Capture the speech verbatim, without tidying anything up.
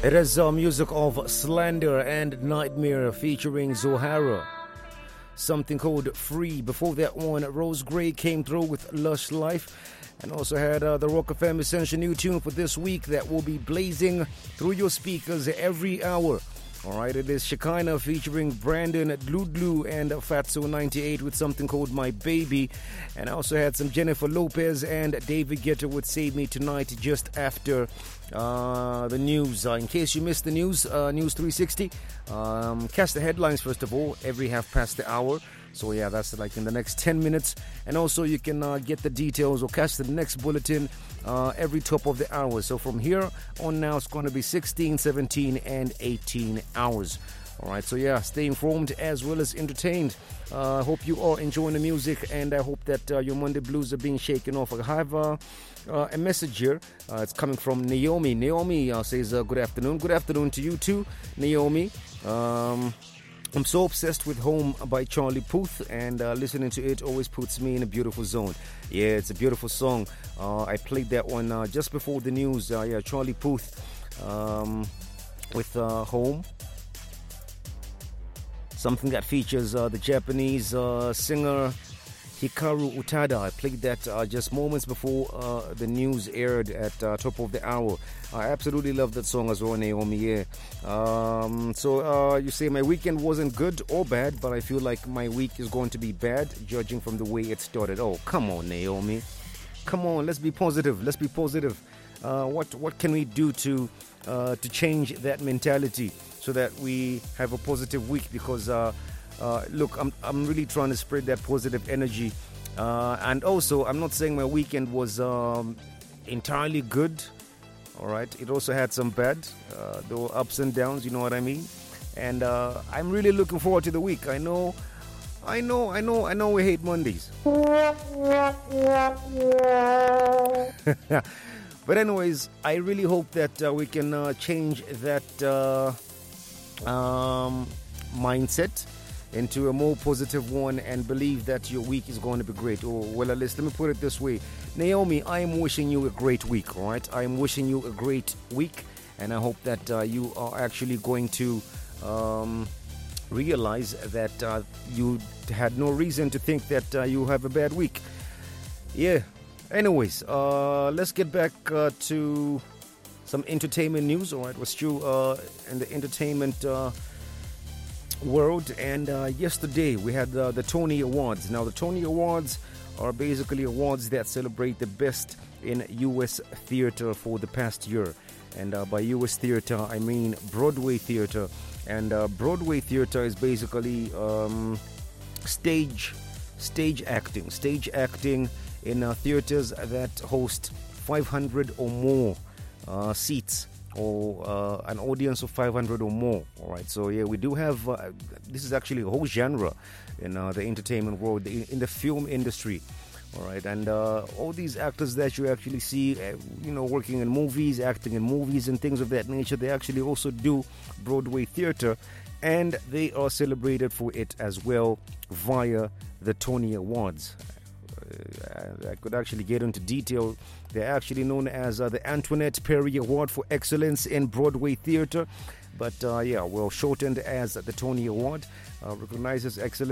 It is uh, music of Slander and Nightmare featuring Zohara. Something called Free. Before that one, Rose Gray came through with Lush Life. And also had uh, the Rock F M Essential new tune for this week that will be blazing through your speakers every hour. Alright, it is Shekinah featuring Brandon Dludlu and Fatso ninety-eight with something called My Baby. And I also had some Jennifer Lopez and David Guetta with Save Me Tonight just after uh, the news. Uh, in case you missed the news, uh, News three sixty, um, catch the headlines first of all, every half past the hour. So yeah, that's like in the next ten minutes. And also you can uh, get the details or catch the next bulletin uh, every top of the hour. So from here on now, it's going to be sixteen, seventeen, and eighteen hours. All right, so yeah, stay informed as well as entertained. I uh, hope you are enjoying the music, and I hope that uh, your Monday blues are being shaken off. I have uh, uh, a message here. Uh, it's coming from Naomi. Naomi uh, says, uh, good afternoon. Good afternoon to you too, Naomi. Um... I'm so obsessed with Home by Charlie Puth, and uh, listening to it always puts me in a beautiful zone. Yeah, it's a beautiful song. Uh, I played that one uh, just before the news. Uh, yeah, Charlie Puth um, with uh, Home. Something that features uh, the Japanese uh, singer Hikaru Utada. I played that uh, just moments before uh, the news aired at uh, top of the hour. I absolutely love that song as well, Naomi. Yeah. Um, so uh, you say my weekend wasn't good or bad, but I feel like my week is going to be bad, judging from the way it started. Oh, come on, Naomi. Come on, let's be positive. Let's be positive. Uh, what what can we do to uh, to change that mentality so that we have a positive week? Because uh, Uh, look, I'm I'm really trying to spread that positive energy, uh, and also I'm not saying my weekend was um, entirely good. All right, it also had some bad, uh, there were ups and downs. You know what I mean? And uh, I'm really looking forward to the week. I know, I know, I know, I know. We hate Mondays, but anyways, I really hope that uh, we can uh, change that uh, um, mindset into a more positive one and believe that your week is going to be great. Or, well, at least let me put it this way. Naomi, I am wishing you a great week, all right? I am wishing you a great week, and I hope that uh, you are actually going to um, realize that uh, you had no reason to think that uh, you have a bad week. Yeah. Anyways, uh, let's get back uh, to some entertainment news, all right? Was true uh, in the entertainment uh world, and uh, yesterday we had uh, the Tony Awards. Now the Tony Awards are basically awards that celebrate the best in U S theater for the past year, and uh, by U S theater I mean Broadway theater. And uh, Broadway theater is basically um, stage stage acting stage acting in uh, theaters that host five hundred or more uh, seats, or uh, an audience of five hundred or more. All right, so yeah, we do have uh, this is actually a whole genre in uh, the entertainment world, in the film industry. All right, and uh, all these actors that you actually see, uh, you know, working in movies, acting in movies and things of that nature, they actually also do Broadway theater, and they are celebrated for it as well via the Tony Awards. I could actually get into detail. They're actually known as uh, the Antoinette Perry Award for Excellence in Broadway Theater, but uh, yeah, well, shortened as the Tony Award, uh, recognizes excellence